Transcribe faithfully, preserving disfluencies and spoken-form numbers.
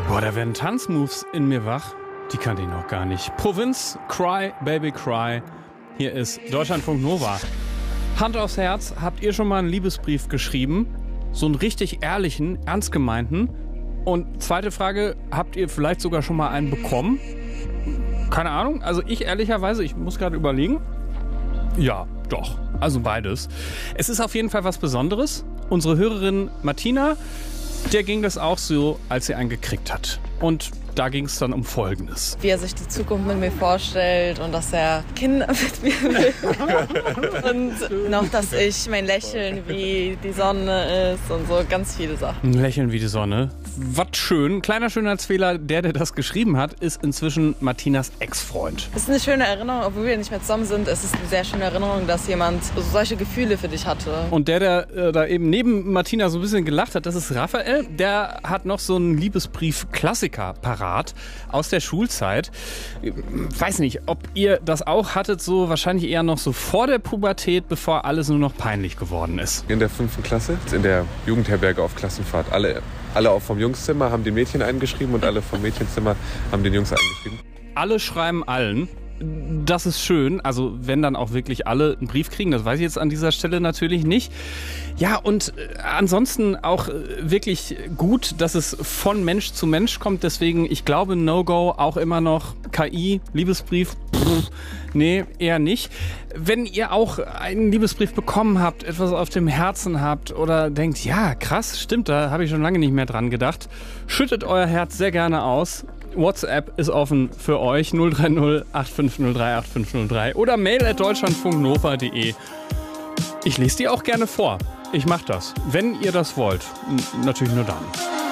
Boah, da werden Tanzmoves in mir wach. Die kannte ich noch gar nicht. Provinz, Cry, Baby Cry. Hier ist Deutschlandfunk Nova. Hand aufs Herz, habt ihr schon mal einen Liebesbrief geschrieben? So einen richtig ehrlichen, ernst gemeinten? Und zweite Frage, habt ihr vielleicht sogar schon mal einen bekommen? Keine Ahnung, also ich ehrlicherweise, ich muss gerade überlegen. Ja, doch, also beides. Es ist auf jeden Fall was Besonderes. Unsere Hörerin Martina, der ging das auch so, als sie einen gekriegt hat. Und da ging es dann um Folgendes. Wie er sich die Zukunft mit mir vorstellt und dass er Kinder mit mir will. Und noch, dass ich mein Lächeln wie die Sonne ist und so ganz viele Sachen. Ein Lächeln wie die Sonne. Was schön. Kleiner Schönheitsfehler, der, der das geschrieben hat, ist inzwischen Martinas Ex-Freund. Es ist eine schöne Erinnerung, obwohl wir nicht mehr zusammen sind. Es ist eine sehr schöne Erinnerung, dass jemand solche Gefühle für dich hatte. Und der, der äh, da eben neben Martina so ein bisschen gelacht hat, das ist Raphael. Der hat noch so einen Liebesbrief-Klassiker parat aus der Schulzeit. Weiß nicht, ob ihr das auch hattet, so wahrscheinlich eher noch so vor der Pubertät, bevor alles nur noch peinlich geworden ist. In der fünften Klasse, in der Jugendherberge auf Klassenfahrt. Alle, alle auch vom Jungszimmer haben den Mädchen eingeschrieben und alle vom Mädchenzimmer haben den Jungs eingeschrieben. Alle schreiben allen. Das ist schön, also wenn dann auch wirklich alle einen Brief kriegen, das weiß ich jetzt an dieser Stelle natürlich nicht. Ja, und ansonsten auch wirklich gut, dass es von Mensch zu Mensch kommt, deswegen, ich glaube, No-Go auch immer noch K I, Liebesbrief, pff, nee, eher nicht. Wenn ihr auch einen Liebesbrief bekommen habt, etwas auf dem Herzen habt oder denkt, ja, krass, stimmt, da habe ich schon lange nicht mehr dran gedacht, schüttet euer Herz sehr gerne aus. WhatsApp ist offen für euch, null drei null acht fünf null drei acht fünf null drei oder mail at deutschlandfunknova punkt de. Ich lese die auch gerne vor. Ich mache das, wenn ihr das wollt. N- natürlich nur dann.